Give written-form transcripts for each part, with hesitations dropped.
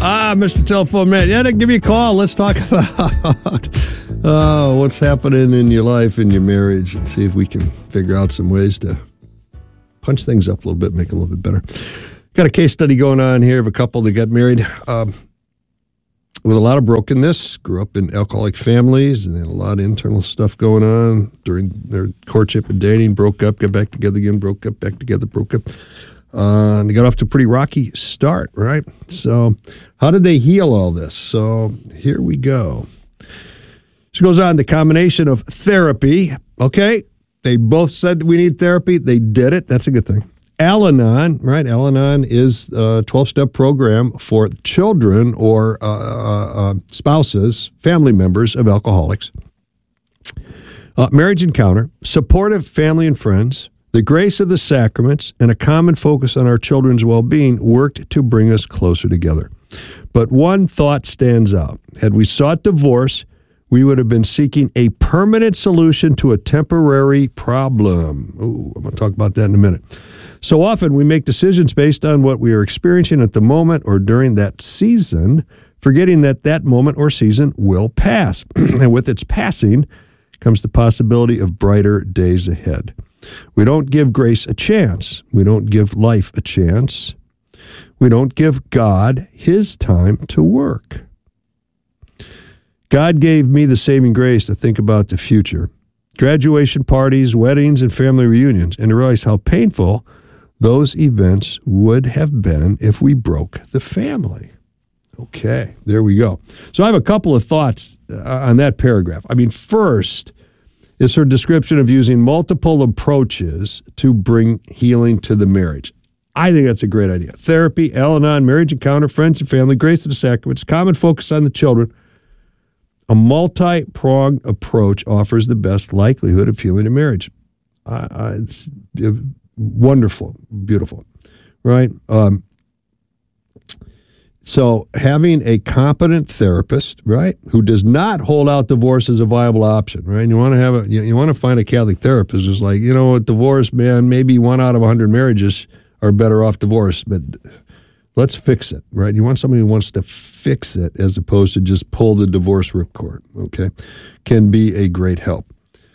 Mr. Telephone Man. Yeah, give me a call. Let's talk about what's happening in your life, in your marriage, and see if we can figure out some ways to punch things up a little bit, make it a little bit better. Got a case study going on here of a couple that got married with a lot of brokenness, grew up in alcoholic families, and had a lot of internal stuff going on during their courtship and dating, broke up, got back together again, broke up, back together, broke up. And they got off to a pretty rocky start, right? So how did they heal all this? So here we go. This goes on, the combination of therapy. Okay, they both said we need therapy. They did it. That's a good thing. Al-Anon, right? Al-Anon is a 12-step program for children or spouses, family members of alcoholics. Marriage Encounter, supportive family and friends, the grace of the sacraments, and a common focus on our children's well-being worked to bring us closer together. But one thought stands out. Had we sought divorce, we would have been seeking a permanent solution to a temporary problem. Ooh, I'm going to talk about that in a minute. So often we make decisions based on what we are experiencing at the moment or during that season, forgetting that that moment or season will pass. And with its passing comes the possibility of brighter days ahead. We don't give grace a chance. We don't give life a chance. We don't give God his time to work. God gave me the saving grace to think about the future, graduation parties, weddings, and family reunions, and to realize how painful those events would have been if we broke the family. Okay, there we go. So I have a couple of thoughts on that paragraph. I mean, first is her description of using multiple approaches to bring healing to the marriage. I think that's a great idea. Therapy, Al-Anon, Marriage Encounter, Friends and Family, Grace of the Sacraments, common focus on the children. A multi-pronged approach offers the best likelihood of healing a marriage. It's wonderful, beautiful, right? So having a competent therapist, right, who does not hold out divorce as a viable option, right? You want to you want to find a Catholic therapist who's like, you know, divorce, man, maybe 1 out of 100 marriages are better off divorced, but let's fix it, right? You want somebody who wants to fix it as opposed to just pull the divorce ripcord, okay? Can be a great help.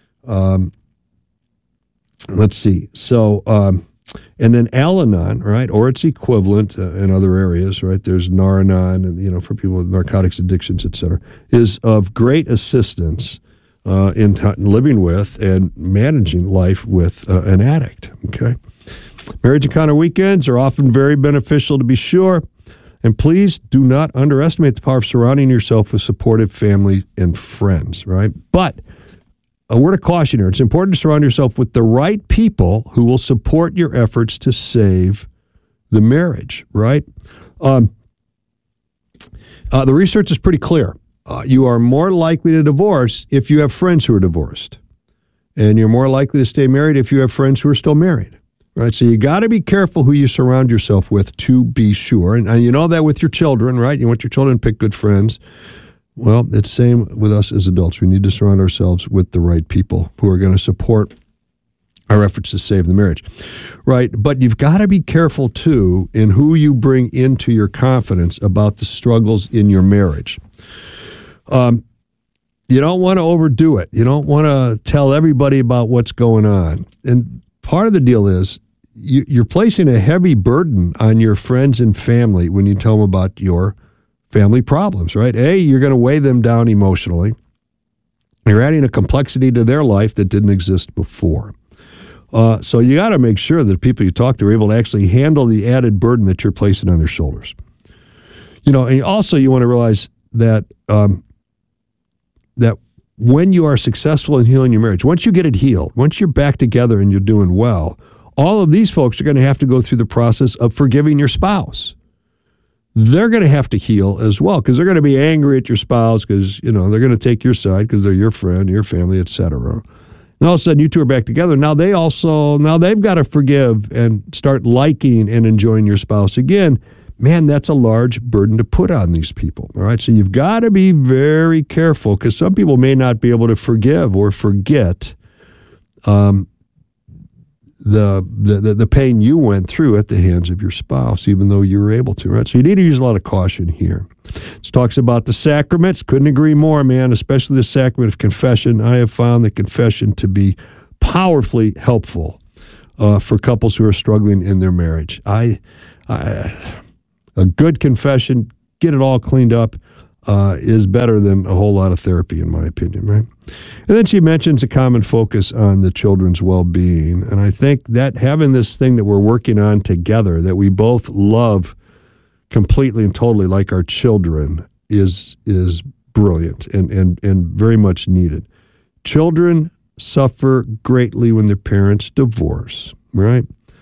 Let's see. So, and then Al-Anon, right, or its equivalent in other areas, right? There's Nar-Anon, and you know, for people with narcotics addictions, et cetera, is of great assistance in living with and managing life with an addict. Okay, Marriage Encounter weekends are often very beneficial, to be sure, and please do not underestimate the power of surrounding yourself with supportive family and friends. Right, but a word of caution here. It's important to surround yourself with the right people who will support your efforts to save the marriage, right? The research is pretty clear. You are more likely to divorce if you have friends who are divorced. And you're more likely to stay married if you have friends who are still married, right? So you got to be careful who you surround yourself with, to be sure. And you know that with your children, right? You want your children to pick good friends. Well, it's the same with us as adults. We need to surround ourselves with the right people who are going to support our efforts to save the marriage, right? But you've got to be careful, too, in who you bring into your confidence about the struggles in your marriage. You don't want to overdo it. You don't want to tell everybody about what's going on. And part of the deal is you're placing a heavy burden on your friends and family when you tell them about your family problems, right? You're going to weigh them down emotionally. You're adding a complexity to their life that didn't exist before. So you got to make sure that people you talk to are able to actually handle the added burden that you're placing on their shoulders. You know, and also you want to realize that that when you are successful in healing your marriage, once you get it healed, once you're back together and you're doing well, all of these folks are going to have to go through the process of forgiving your spouse. They're going to have to heal as well because they're going to be angry at your spouse because, you know, they're going to take your side because they're your friend, your family, et cetera. And all of a sudden you two are back together. Now they've got to forgive and start liking and enjoying your spouse again. Man, that's a large burden to put on these people. All right. So you've got to be very careful because some people may not be able to forgive or forget the pain you went through at the hands of your spouse, even though you were able to, right? So you need to use a lot of caution here. This talks about the sacraments. Couldn't agree more, man, especially the sacrament of confession. I have found the confession to be powerfully helpful for couples who are struggling in their marriage. A good confession, get it all cleaned up, is better than a whole lot of therapy, in my opinion, right? And then she mentions a common focus on the children's well-being. And I think that having this thing that we're working on together, that we both love completely and totally like our children, is brilliant and very much needed. Children suffer greatly when their parents divorce, right?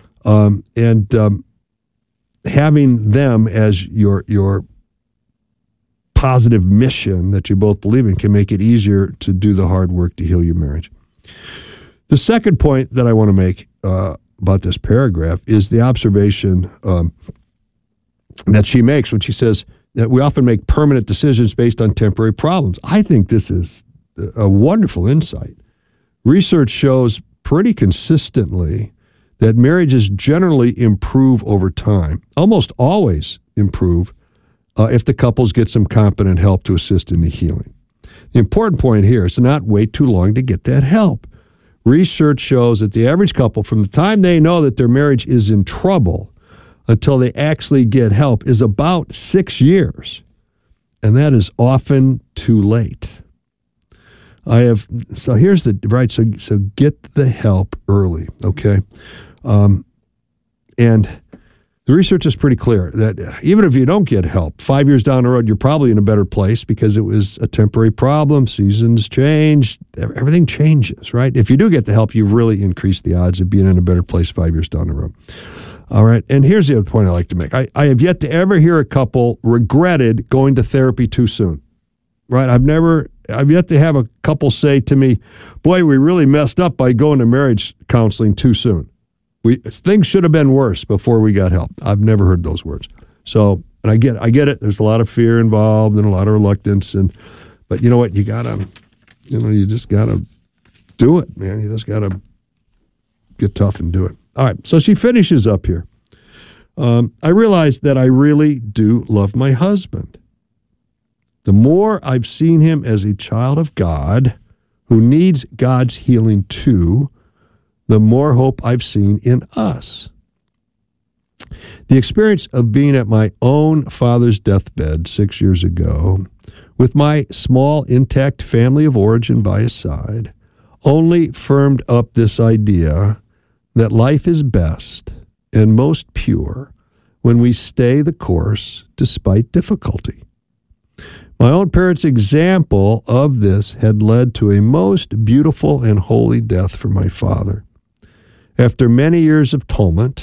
Having them as your positive mission that you both believe in can make it easier to do the hard work to heal your marriage. The second point that I want to make about this paragraph is the observation that she makes when she says that we often make permanent decisions based on temporary problems. I think this is a wonderful insight. Research shows pretty consistently that marriages generally improve over time, almost always improve if the couples get some competent help to assist in the healing. The important point here is to not wait too long to get that help. Research shows that the average couple, from the time they know that their marriage is in trouble until they actually get help, is about 6 years. And that is often too late. So get the help early, okay? And the research is pretty clear that even if you don't get help, 5 years down the road, you're probably in a better place because it was a temporary problem. Seasons change. Everything changes, right? If you do get the help, you've really increased the odds of being in a better place 5 years down the road. All right. And here's the other point I like to make. I have yet to ever hear a couple regretted going to therapy too soon, right? I've yet to have a couple say to me, boy, we really messed up by going to marriage counseling too soon. Things should have been worse before we got help. I've never heard those words. So, and I get it. There's a lot of fear involved and a lot of reluctance. But you know what? You just gotta do it, man. You just gotta get tough and do it. All right. So she finishes up here. I realize that I really do love my husband. The more I've seen him as a child of God who needs God's healing too, the more hope I've seen in us. The experience of being at my own father's deathbed 6 years ago, with my small, intact family of origin by his side, only firmed up this idea that life is best and most pure when we stay the course despite difficulty. My own parents' example of this had led to a most beautiful and holy death for my father. After many years of tumultuous,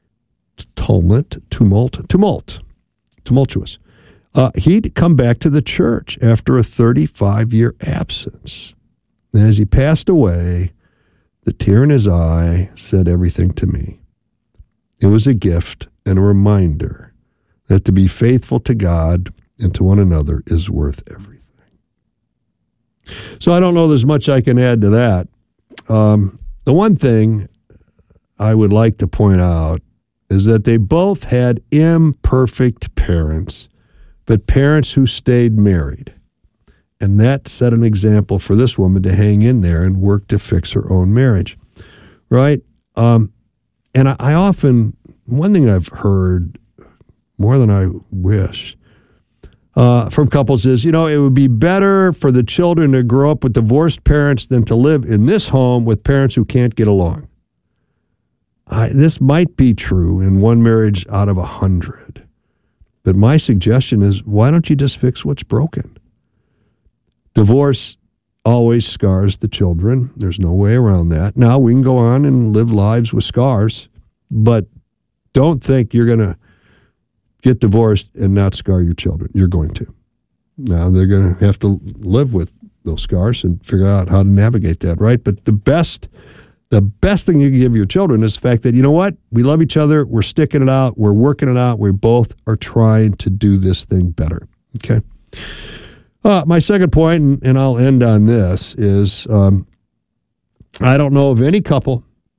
he'd come back to the church after a 35-year absence. And as he passed away, the tear in his eye said everything to me. It was a gift and a reminder that to be faithful to God and to one another is worth everything. So I don't know there's much I can add to that. The one thing I would like to point out is that they both had imperfect parents, but parents who stayed married. And that set an example for this woman to hang in there and work to fix her own marriage, right? And I often, one thing I've heard more than I wish from couples is, it would be better for the children to grow up with divorced parents than to live in this home with parents who can't get along. This might be true in one marriage out of 100. But my suggestion is, why don't you just fix what's broken? Divorce always scars the children. There's no way around that. Now, we can go on and live lives with scars, but don't think you're going to get divorced and not scar your children. You're going to. Now, they're going to have to live with those scars and figure out how to navigate that, right? But the best thing you can give your children is the fact that, you know what? We love each other. We're sticking it out. We're working it out. We both are trying to do this thing better. Okay? My second point, and I'll end on this, is I don't know of any couple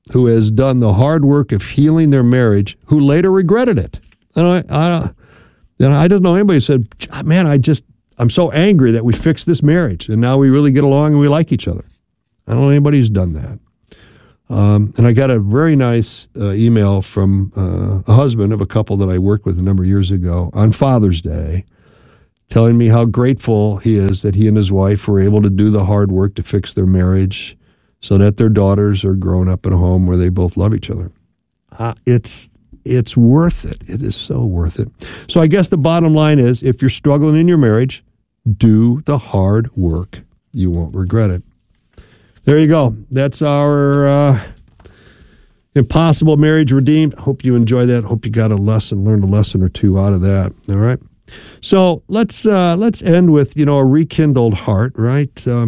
who has done the hard work of healing their marriage, who later regretted it. And I don't know anybody who said, man, I'm so angry that we fixed this marriage and now we really get along and we like each other. I don't know anybody who's done that. And I got a very nice email from a husband of a couple that I worked with a number of years ago on Father's Day, telling me how grateful he is that he and his wife were able to do the hard work to fix their marriage so that their daughters are grown up in a home where they both love each other. It's worth it. It is so worth it. So I guess the bottom line is, if you're struggling in your marriage, do the hard work. You won't regret it. There you go. That's our Impossible Marriage Redeemed. Hope you enjoy that. Hope you got learned a lesson or two out of that. All right. So let's end with, a rekindled heart, right?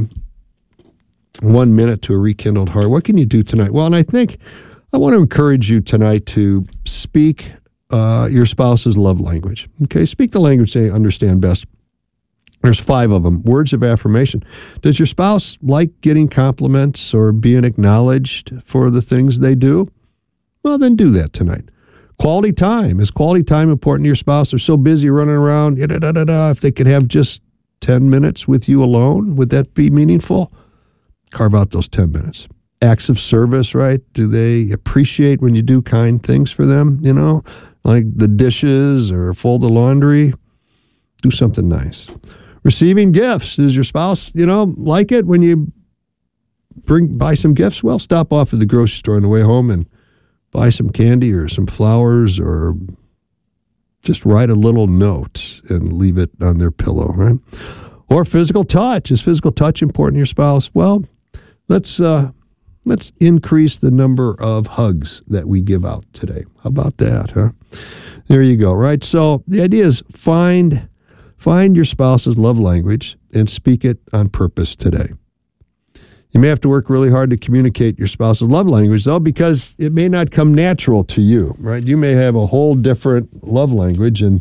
1 minute to a rekindled heart. What can you do tonight? Well, and I think I want to encourage you tonight to speak your spouse's love language. Okay, speak the language they understand best. There's 5 of them. Words of affirmation. Does your spouse like getting compliments or being acknowledged for the things they do? Well, then do that tonight. Quality time. Is quality time important to your spouse? They're so busy running around. If they could have just 10 minutes with you alone, would that be meaningful? Carve out those 10 minutes. Acts of service, right? Do they appreciate when you do kind things for them? Like the dishes or fold the laundry? Do something nice. Receiving gifts. Does your spouse, like it when you buy some gifts? Well, stop off at the grocery store on the way home and buy some candy or some flowers, or just write a little note and leave it on their pillow, right? Or physical touch. Is physical touch important to your spouse? Well, let's increase the number of hugs that we give out today. How about that, huh? There you go, right? So the idea is find your spouse's love language and speak it on purpose today. You may have to work really hard to communicate your spouse's love language, though, because it may not come natural to you, right? You may have a whole different love language, and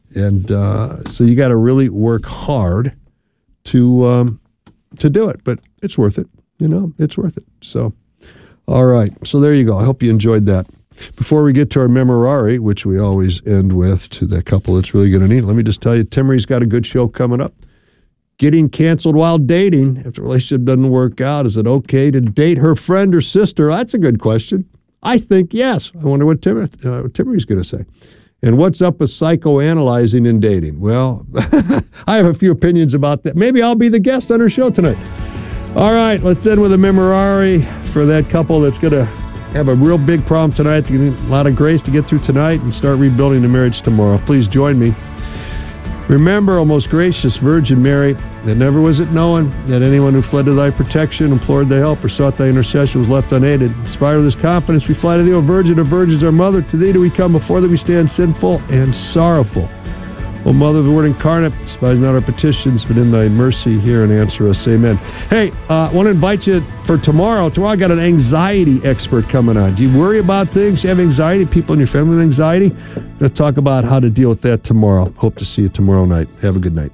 so you got to really work hard to do it. But it's worth it. It's worth it. So, all right. So there you go. I hope you enjoyed that. Before we get to our memorare, which we always end with, to the couple that's really going to need, let me just tell you, Timmery's got a good show coming up. Getting canceled while dating. If the relationship doesn't work out, is it okay to date her friend or sister? That's a good question. I think yes. I wonder what Timmery's going to say. And what's up with psychoanalyzing and dating? Well, I have a few opinions about that. Maybe I'll be the guest on her show tonight. All right, let's end with a memorare for that couple that's going to have a real big problem tonight, to get a lot of grace to get through tonight and start rebuilding the marriage tomorrow. Please join me. Remember, O most gracious Virgin Mary, that never was it known that anyone who fled to thy protection, implored thy help, or sought thy intercession was left unaided. Inspired with this confidence, we fly to thee, O Virgin of Virgins, our Mother. To thee do we come, before thee we stand sinful and sorrowful. O Mother of the Word incarnate, despise not our petitions, but in thy mercy hear and answer us. Amen. Hey, I want to invite you for tomorrow. Tomorrow I got an anxiety expert coming on. Do you worry about things? You have anxiety? People in your family with anxiety? I'm going to talk about how to deal with that tomorrow. Hope to see you tomorrow night. Have a good night.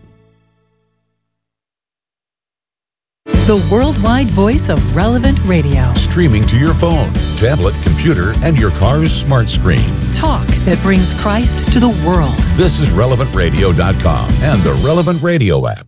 The worldwide voice of Relevant Radio. Streaming to your phone, tablet, computer, and your car's smart screen. Talk that brings Christ to the world. This is RelevantRadio.com and the Relevant Radio app.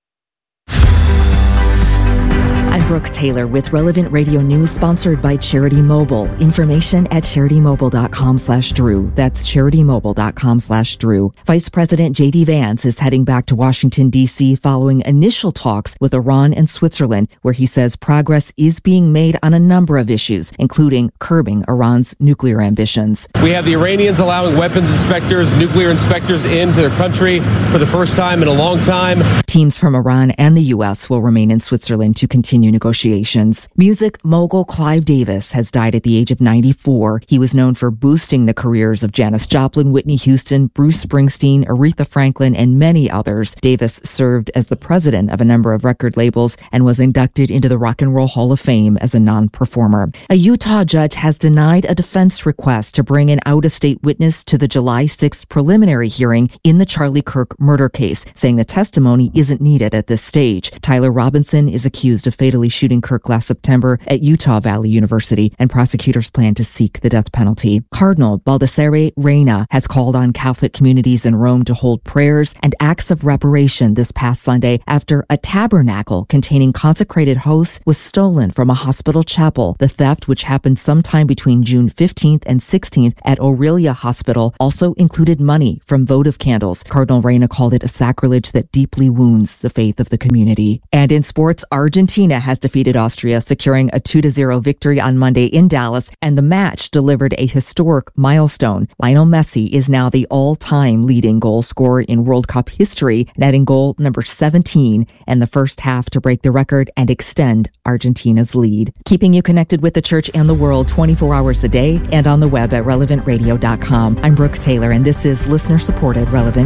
I'm Brooke Taylor with Relevant Radio News, sponsored by Charity Mobile. Information at CharityMobile.com/Drew. That's CharityMobile.com/Drew. Vice President J.D. Vance is heading back to Washington, D.C. following initial talks with Iran and Switzerland, where he says progress is being made on a number of issues, including curbing Iran's nuclear ambitions. We have the Iranians allowing weapons inspectors, nuclear inspectors into their country for the first time in a long time. Teams from Iran and the U.S. will remain in Switzerland to continue negotiations. Music mogul Clive Davis has died at the age of 94. He was known for boosting the careers of Janis Joplin, Whitney Houston, Bruce Springsteen, Aretha Franklin, and many others. Davis served as the president of a number of record labels and was inducted into the Rock and Roll Hall of Fame as a non-performer. A Utah judge has denied a defense request to bring an out-of-state witness to the July 6th preliminary hearing in the Charlie Kirk murder case, saying the testimony isn't needed at this stage. Tyler Robinson is accused of fatally fatally shooting Kirk last September at Utah Valley University, and prosecutors plan to seek the death penalty. Cardinal Baldassare Reina has called on Catholic communities in Rome to hold prayers and acts of reparation this past Sunday after a tabernacle containing consecrated hosts was stolen from a hospital chapel. The theft, which happened sometime between June 15th and 16th at Aurelia Hospital, also included money from votive candles. Cardinal Reina called it a sacrilege that deeply wounds the faith of the community. And in sports, Argentina has defeated Austria, securing a 2-0 victory on Monday in Dallas, and the match delivered a historic milestone. Lionel Messi is now the all-time leading goal scorer in World Cup history, netting goal number 17 in the first half to break the record and extend Argentina's lead. Keeping you connected with the church and the world 24 hours a day and on the web at relevantradio.com. I'm Brooke Taylor, and this is listener-supported Relevant